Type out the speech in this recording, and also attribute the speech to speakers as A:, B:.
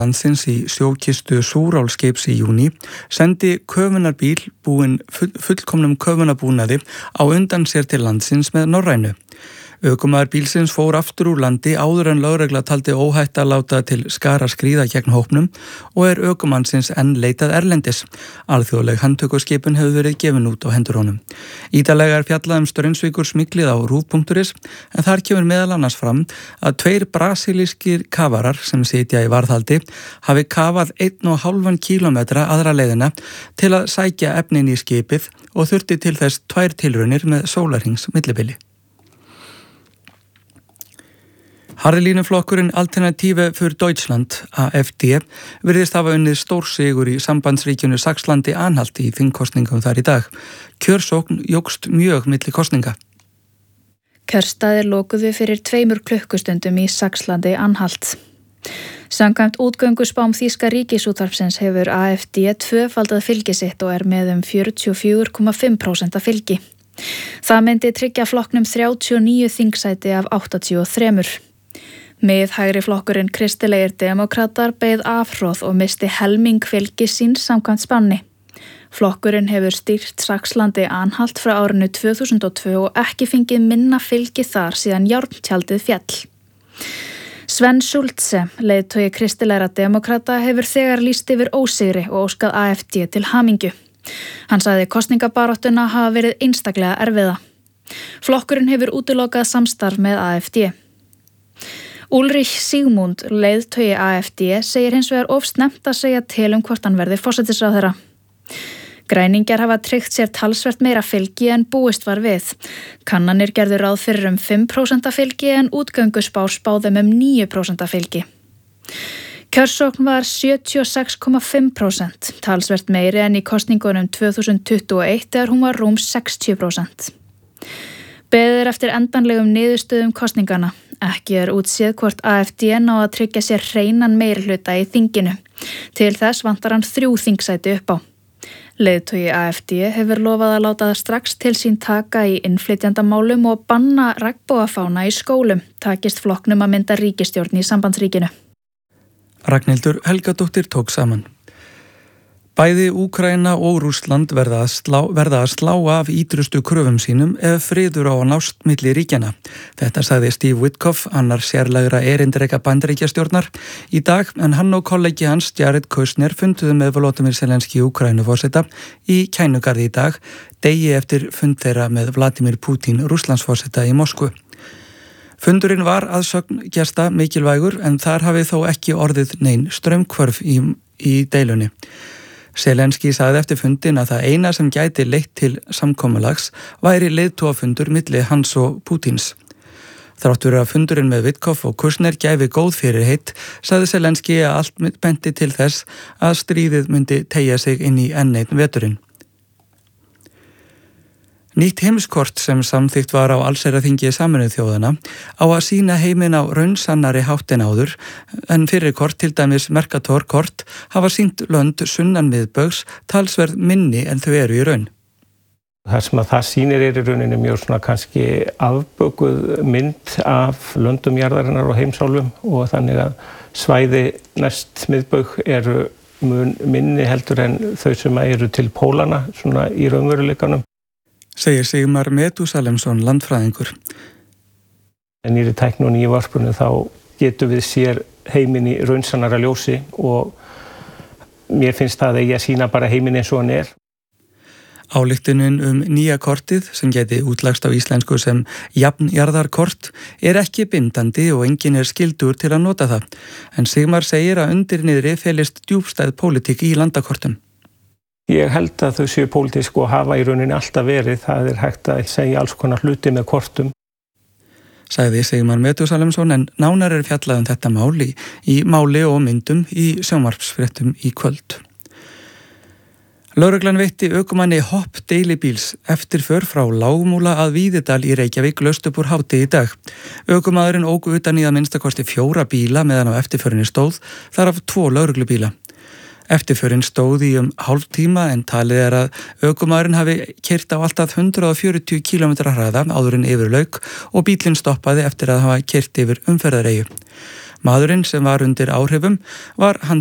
A: landsins í sjókistu Súrálskips í júní sendi köfunarbíl búinn fullkomnum köfunarbúnaði á undan sér til landsins með Norrænu. Ökumaður bílsins fór aftur úr landi áður en lögregla taldi óhætt að láta til skara skríða gegn hópnum og ökumannsins enn leitað erlendis. Alþjóðleg handtökuskipun hefur verið gefin út á hendur honum. Ítarlega fjallað Straumsvíkur smiglið á ruv.is en þar kemur meðal annars fram að 2 brasilískir kafarar sem sitja í varðhaldi hafi kafað 1,5 kílómetra aðra leiðina til að sækja efnin í skipið og þurfti til þess 2 tilraunir með sólarhrings millibili. Harðlínuflokkurinn Alternative für Deutschland, AfD, virðist hafa unnið stórsigur í sambandsríkjunu Saxlandi-Anhalt í þingkosningum þar í dag. Kjörsókn jókst mjög milli kosninga.
B: Kjörstaðir lokuðu fyrir 2 klukkustundum í Saxlandi-Anhalt. Samkvæmt útgönguspám þýska ríkisútvarpsins hefur AfD tvöfaldað fylgi sitt og með 44,5% fylgi. Það myndi tryggja flokknum 39 þingsæti af 83. Miðhægri flokkurinn Kristilegir demókratar beið afhroð og misti helming fylgi síns samkvæmt spánni. Flokkurinn hefur stýrt Saxlandi-Anhalt frá árinu 2002 og ekki fengið minna fylgi þar síðan járntjaldið féll. Sven Schulze, leiðtogi Kristilegra demókrata, hefur þegar lýst yfir ósigri og óskað AfD til hamingju. Hann sagði kosningabaráttuna hafa verið einstaklega erfiða. Flokkurinn hefur útilokað samstarf með AfD. Ulrich Sigmund, leiðtogi AfD, segir hins vegar of snemmt að segja til hvort hann verði forsætisráðherra. Græningjar hafa tryggt sér talsvert meira fylgi en búist var við. Kannanir gerðu ráð fyrir 5% fylgi en útgönguspár spáðum 9% fylgi. Kjörsókn var 76,5%, talsvert meiri en í kosningunum 2021 þegar hún var rúm 60%. Beðið eftir endanlegum niðurstöðum kosningana. Ekki útséð hvort AfD ná að tryggja sér hreinan meirihluta í þinginu. Til þess vantar hann 3 þingsæti upp á. Leiðtogi AfD hefur lofað að láta það strax til sín taka í innflytjandamálum og banna regnbogafána í skólum, takist flokknum að mynda ríkisstjórn í sambandsríkinu.
A: Ragnhildur Helgadóttir tók saman. Bæði Úkraína og Rússland verða að slá af ítrustu kröfum sínum ef friður á að nást milli ríkjanna. Þetta sagði Steve Witkoff, annar sérlegra erindreka Bandaríkjastjórnar, í dag en hann og kollegi hans Jared Kushner funduðu með Volodymyr Zelenský Úkraínuforseta í Kænugarði í dag, degi eftir fund þeirra með Vladimir Putin Rússlandsforseta í Moskvu. Fundurinn var að sögn gesta mikilvægur en þar hafi þó ekki orðið nein straumhvörf í deilunni. Zelenský sagði eftir fundin að það eina sem gæti leitt til samkomulags væri leiðtogafundur milli hans og Pútins. Þráttur að fundurinn með Witkoff og Kushner gæfi góð fyrirheit, sagði Zelenský að allt benti til þess að stríðið myndi teygja sig inn í enn einn veturinn. Nýtt heimskort sem samþykkt var á allsherjarþingi Sameinuðu þjóðanna á að sýna heiminn á raunsannari hátt en áður en fyrri kort, til dæmis Mercator kort, hafa sýnt lönd sunnan miðbaugs talsverð minni en þau eru í raun.
C: Það sem að það sýnir í rauninni mjög svona kannski afbökuð mynd af löndum jarðarinnar og heimsálfum og þannig að svæði næst miðbaug eru mun minni heldur en þau sem eru til pólana svona í raunveruleikanum.
A: Segir Sigmar Metúsalemsson, landfræðingur.
C: En nýri tækni og nýju varpunni þá getum við sér heiminn í raunsannara ljósi og mér finnst það að ég sína bara heiminn eins og hann er.
A: Ályktunin nýja kortið, sem geti útlagst á íslensku sem jafnjarðarkort, ekki bindandi og enginn skyldur til að nota það. En Sigmar segir að undir niðri felist djúpstæð pólitík í landakortum.
C: Ég held að þau séu pólitísk og hafa í rauninni alltaf verið. Það hægt að segja alls konar hluti með kortum.
A: Sagði Sigmar Metúsalemsson, en nánar fjallað þetta mál í máli og myndum í sjónvarpsfréttum í kvöld. Lögreglan veitti ökumanni hopp deilibíls eftirför frá Lágmúla að Víðidal í Reykjavík laust upp úr hádegi í dag. Ökumaðurinn ók utan í að minnstakosti 4 bíla meðan á eftirförinni stóð, þar af 2 lögreglubíla. Eftirförin stóð í hálftíma en talið að ökumaðurinn hafi keyrt á alltaf 140 km hraða áður en yfir lauk og bílinn stoppaði eftir að hafa keyrt yfir umferðareyju. Maðurinn sem var undir áhrifum var